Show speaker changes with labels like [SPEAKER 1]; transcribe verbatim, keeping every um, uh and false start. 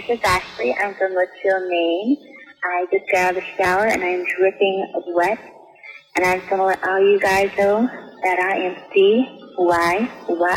[SPEAKER 1] is Ashley. I'm from Litchfield, Maine. I just got out of the shower and I'm dripping wet. And I just want to let all you guys know that I am C Y Y